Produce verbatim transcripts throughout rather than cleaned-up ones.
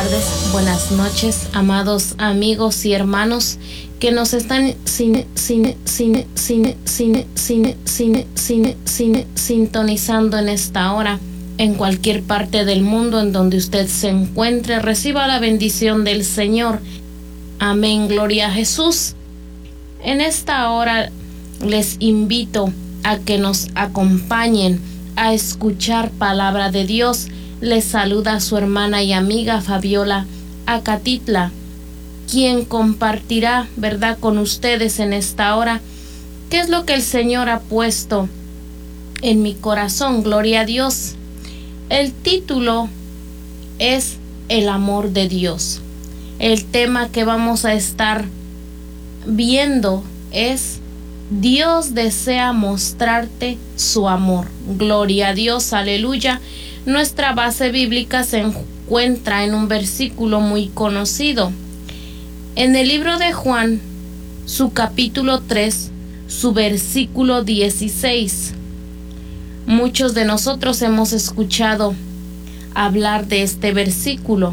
tardes, buenas noches, amados amigos y hermanos que nos están sin, sin, sin, sin, sin, sin, sin, sin, sin, sintonizando en esta hora. En cualquier parte del mundo en donde usted se encuentre, reciba la bendición del Señor. Amén, gloria a Jesús. En esta hora les invito a que nos acompañen a escuchar palabra de Dios. Les saluda su hermana y amiga Fabiola Acatitla, quien compartirá, verdad, con ustedes en esta hora qué es lo que el Señor ha puesto en mi corazón. Gloria a Dios. El título es El amor de Dios. El tema que vamos a estar viendo es Dios desea mostrarte su amor. Gloria a Dios, aleluya. Nuestra base bíblica se encuentra en un versículo muy conocido. En el libro de Juan, su capítulo tres, su versículo dieciséis. Muchos de nosotros hemos escuchado hablar de este versículo.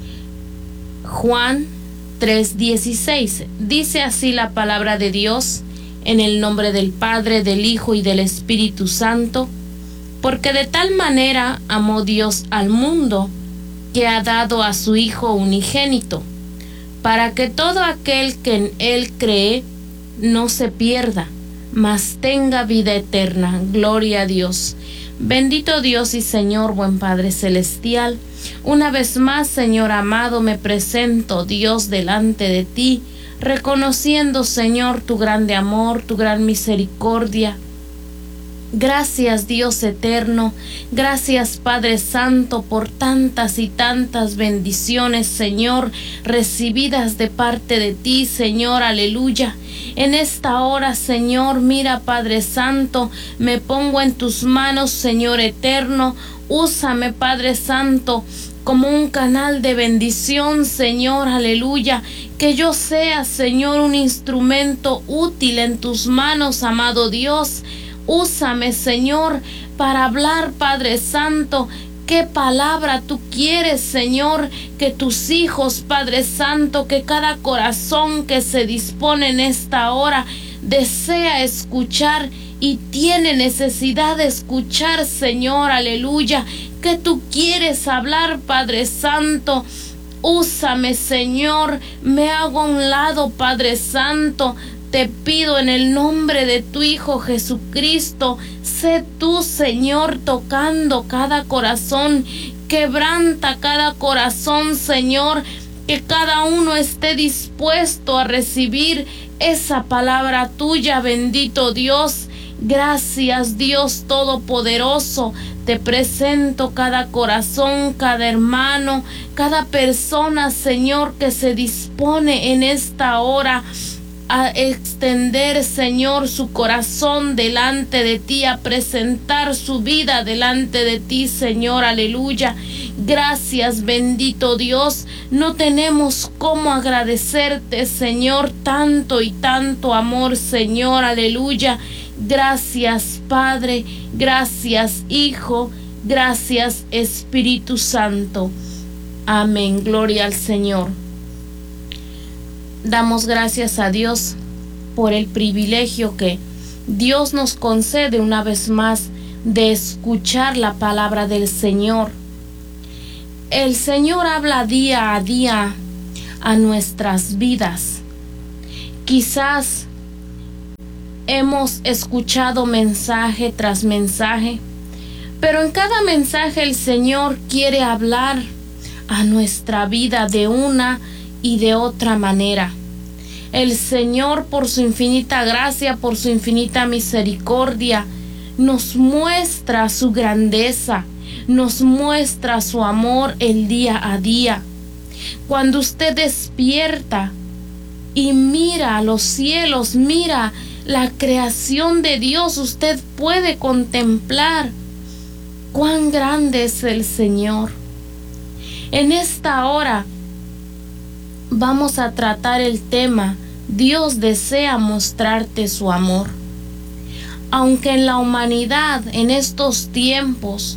Juan tres dieciséis. Dice así la palabra de Dios, en el nombre del Padre, del Hijo y del Espíritu Santo. Porque de tal manera amó Dios al mundo, que ha dado a su Hijo unigénito, para que todo aquel que en Él cree no se pierda, mas tenga vida eterna. Gloria a Dios. Bendito Dios y Señor, buen Padre Celestial. Una vez más, Señor amado, me presento, Dios, delante de ti, reconociendo, Señor, tu grande amor, tu gran misericordia. Gracias, Dios eterno, gracias, Padre Santo, por tantas y tantas bendiciones, Señor, recibidas de parte de ti, Señor, aleluya. En esta hora, Señor, mira, Padre Santo, me pongo en tus manos, Señor eterno. Úsame, Padre Santo, como un canal de bendición, Señor, aleluya. Que yo sea, Señor, un instrumento útil en tus manos, amado Dios. Úsame, Señor, para hablar, Padre Santo, qué palabra tú quieres, Señor, que tus hijos, Padre Santo, que cada corazón que se dispone en esta hora desea escuchar y tiene necesidad de escuchar, Señor, aleluya, que tú quieres hablar, Padre Santo. Úsame, Señor, me hago a un lado, Padre Santo. Te pido en el nombre de tu Hijo Jesucristo, sé tú, Señor, tocando cada corazón, quebranta cada corazón, Señor, que cada uno esté dispuesto a recibir esa palabra tuya, bendito Dios. Gracias, Dios Todopoderoso. Te presento cada corazón, cada hermano, cada persona, Señor, que se dispone en esta hora a extender, Señor, su corazón delante de ti, a presentar su vida delante de ti, Señor, aleluya. Gracias, bendito Dios. No tenemos cómo agradecerte, Señor, tanto y tanto amor, Señor, aleluya. Gracias, Padre, gracias, Hijo, gracias, Espíritu Santo. Amén, gloria al Señor. Damos gracias a Dios por el privilegio que Dios nos concede una vez más de escuchar la palabra del Señor. El Señor habla día a día a nuestras vidas. Quizás hemos escuchado mensaje tras mensaje, pero en cada mensaje el Señor quiere hablar a nuestra vida de una y de otra manera. El Señor, por su infinita gracia, por su infinita misericordia, nos muestra su grandeza, nos muestra su amor el día a día. Cuando usted despierta y mira a los cielos, mira la creación de Dios, usted puede contemplar cuán grande es el Señor. En esta hora vamos a tratar el tema Dios desea mostrarte su amor. Aunque en la humanidad, en estos tiempos,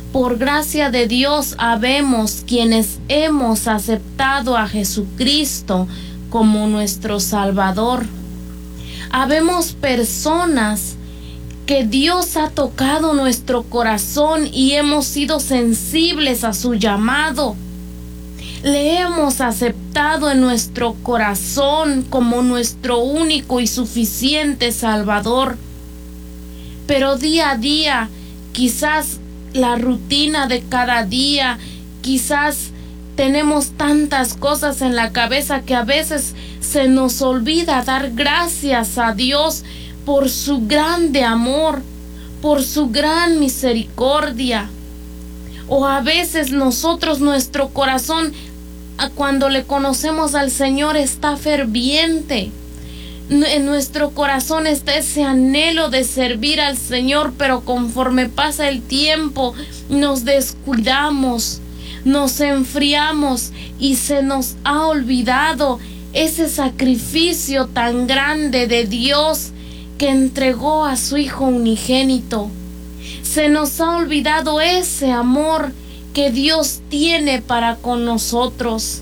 Por gracia de Dios habemos quienes hemos aceptado a Jesucristo como nuestro Salvador. Habemos personas que Dios ha tocado nuestro corazón y hemos sido sensibles a su llamado. Le hemos aceptado en nuestro corazón como nuestro único y suficiente Salvador. Pero día a día, quizás la rutina de cada día, quizás tenemos tantas cosas en la cabeza que a veces se nos olvida dar gracias a Dios por su grande amor, por su gran misericordia. O a veces nosotros, nuestro corazón, cuando le conocemos al Señor, está ferviente. En nuestro corazón está ese anhelo de servir al Señor, pero conforme pasa el tiempo nos descuidamos, nos enfriamos y se nos ha olvidado ese sacrificio tan grande de Dios que entregó a su Hijo unigénito. Se nos ha olvidado ese amor que Dios tiene para con nosotros.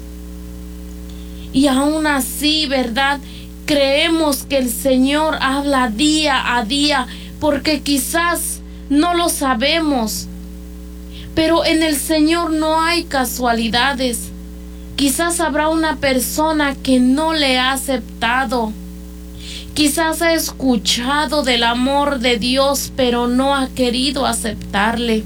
Y aún así, ¿verdad?, creemos que el Señor habla día a día, porque quizás no lo sabemos, pero en el Señor no hay casualidades. Quizás habrá una persona que no le ha aceptado. Quizás ha escuchado del amor de Dios, pero no ha querido aceptarle.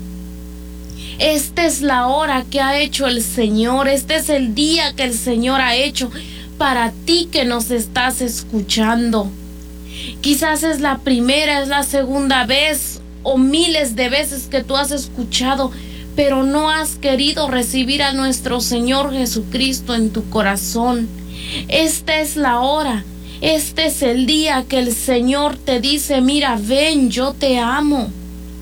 Esta es la hora que ha hecho el Señor. Este es el día que el Señor ha hecho para ti que nos estás escuchando. Quizás es la primera, es la segunda vez o miles de veces que tú has escuchado, pero no has querido recibir a nuestro Señor Jesucristo en tu corazón. Esta es la hora, este es el día que el Señor te dice: mira, ven, yo te amo.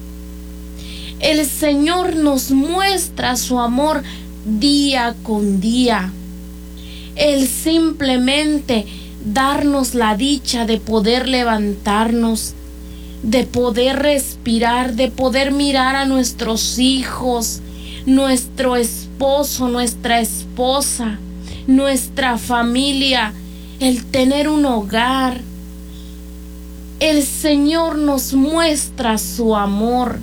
El Señor nos muestra su amor día con día. Él simplemente darnos la dicha de poder levantarnos, de poder respirar, de poder mirar a nuestros hijos, nuestro esposo, nuestra esposa, nuestra familia, el tener un hogar. El Señor nos muestra su amor.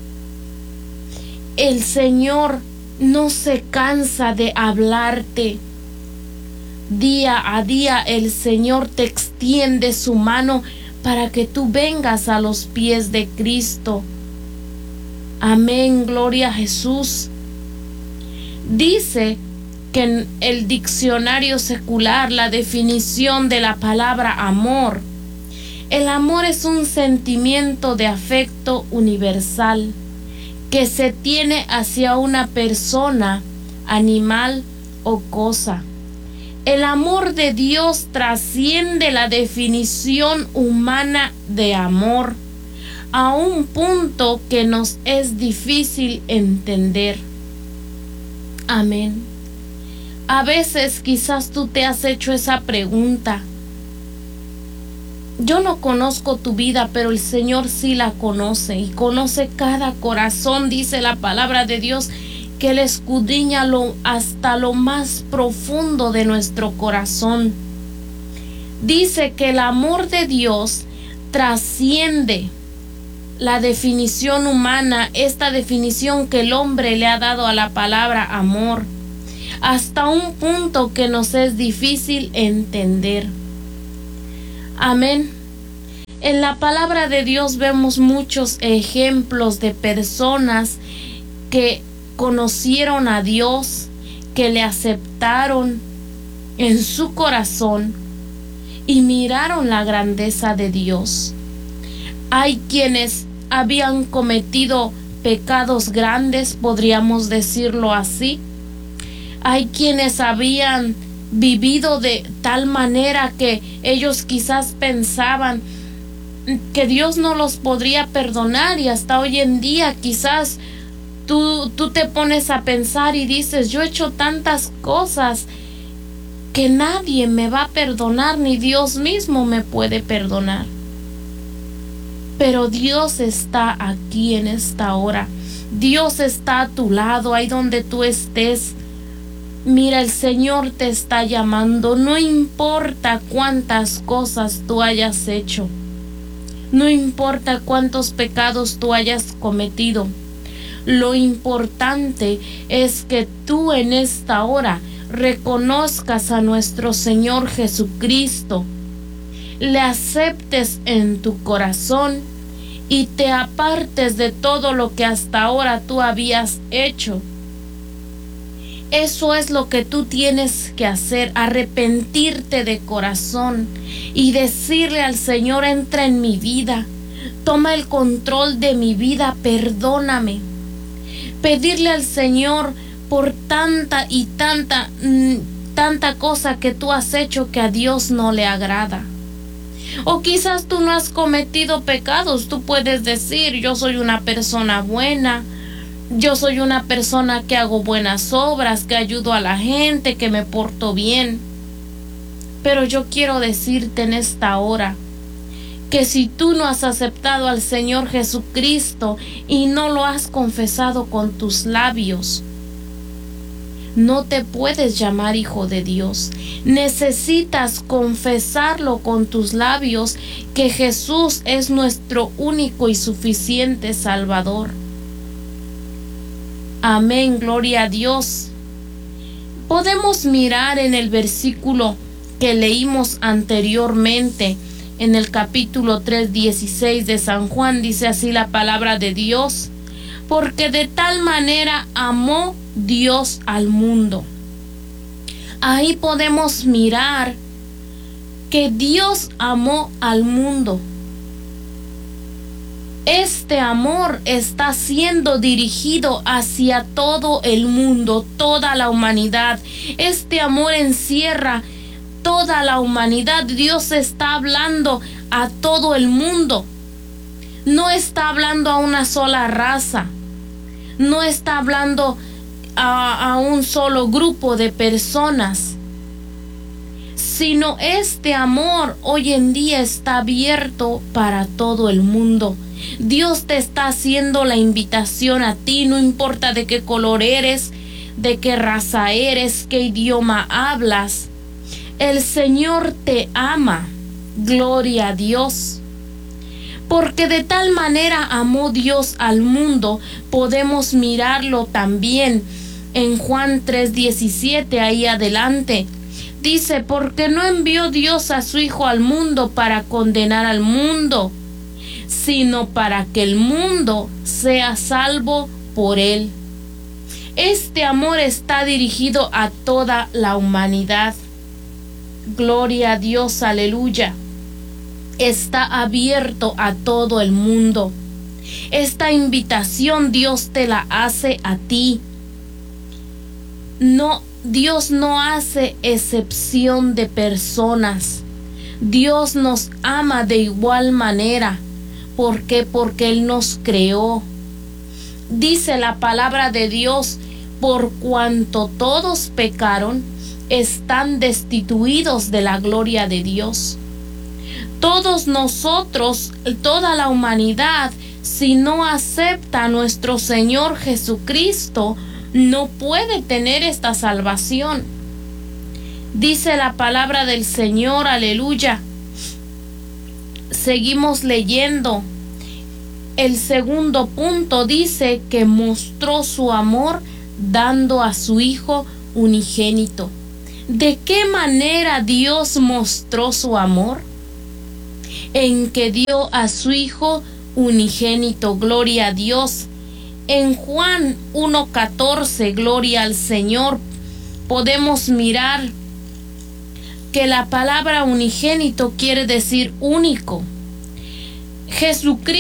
El Señor no se cansa de hablarte. Día a día el Señor te extiende su mano para que tú vengas a los pies de Cristo. Amén, gloria a Jesús. Dice que en el diccionario secular la definición de la palabra amor: el amor es un sentimiento de afecto universal que se tiene hacia una persona, animal o cosa. El amor de Dios trasciende la definición humana de amor a un punto que nos es difícil entender. Amén. A veces quizás tú te has hecho esa pregunta. Yo no conozco tu vida, pero el Señor sí la conoce y conoce cada corazón. Dice la palabra de Dios que Él escudriña lo, hasta lo más profundo de nuestro corazón. Dice que el amor de Dios trasciende la definición humana, esta definición que el hombre le ha dado a la palabra amor, hasta un punto que nos es difícil entender. Amén. En la palabra de Dios vemos muchos ejemplos de personas que conocieron a Dios, que le aceptaron en su corazón y miraron la grandeza de Dios. Hay quienes habían cometido pecados grandes, podríamos decirlo así. Hay quienes habían vivido de tal manera que ellos quizás pensaban que Dios no los podría perdonar, y hasta hoy en día quizás tú, tú te pones a pensar y dices: yo he hecho tantas cosas que nadie me va a perdonar, ni Dios mismo me puede perdonar. Pero Dios está aquí en esta hora Dios está a tu lado, ahí donde tú estés. Mira, el Señor te está llamando. No importa cuántas cosas tú hayas hecho. No importa cuántos pecados tú hayas cometido. Lo importante es que tú en esta hora reconozcas a nuestro Señor Jesucristo, le aceptes en tu corazón y te apartes de todo lo que hasta ahora tú habías hecho. Eso es lo que tú tienes que hacer, arrepentirte de corazón y decirle al Señor: entra en mi vida, toma el control de mi vida, perdóname. Pedirle al Señor por tanta y tanta, tanta cosa que tú has hecho que a Dios no le agrada. O quizás tú no has cometido pecados. Tú puedes decir: yo soy una persona buena, yo soy una persona que hago buenas obras, que ayudo a la gente, que me porto bien. Pero yo quiero decirte en esta hora que si tú no has aceptado al Señor Jesucristo y no lo has confesado con tus labios, no te puedes llamar hijo de Dios. Necesitas confesarlo con tus labios, que Jesús es nuestro único y suficiente Salvador. Amén, gloria a Dios. Podemos mirar en el versículo que leímos anteriormente, en el capítulo tres, dieciséis de San Juan. Dice así la palabra de Dios: porque de tal manera amó Dios al mundo. Ahí podemos mirar que Dios amó al mundo. Este amor está siendo dirigido hacia todo el mundo, toda la humanidad. Este amor encierra toda la humanidad. Dios está hablando a todo el mundo. No está hablando a una sola raza. No está hablando a, a un solo grupo de personas, sino este amor hoy en día está abierto para todo el mundo. Dios te está haciendo la invitación a ti, no importa de qué color eres, de qué raza eres, qué idioma hablas. El Señor te ama. Gloria a Dios. Porque de tal manera amó Dios al mundo. Podemos mirarlo también en Juan tres diecisiete, ahí adelante. Dice: porque no envió Dios a su Hijo al mundo para condenar al mundo, sino para que el mundo sea salvo por él. Este amor está dirigido a toda la humanidad. Gloria a Dios, aleluya. Está abierto a todo el mundo. Esta invitación Dios te la hace a ti. No, Dios no hace excepción de personas. Dios nos ama de igual manera. ¿Por qué? Porque Él nos creó. Dice la palabra de Dios: por cuanto todos pecaron, están destituidos de la gloria de Dios. Todos nosotros, toda la humanidad, si no acepta a nuestro Señor Jesucristo, no puede tener esta salvación. Dice la palabra del Señor, aleluya. Seguimos leyendo. El segundo punto dice que mostró su amor dando a su Hijo unigénito. ¿De qué manera Dios mostró su amor? En que dio a su Hijo unigénito. Gloria a Dios. En Juan uno catorce, gloria al Señor, podemos mirar que la palabra unigénito quiere decir único. Jesucristo